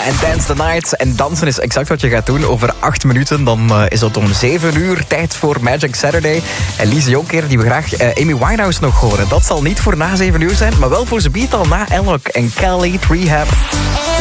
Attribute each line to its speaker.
Speaker 1: en Dance the Night. En dansen is exact wat je gaat doen. Over 8 minuten, dan is het om 7 uur. Tijd voor Magic Saturday. En Lise Jonker, die we graag Amy Winehouse nog horen. Dat zal niet voor na 7 uur zijn, maar wel voor ze biedt al na Elok en Kelly Rehab.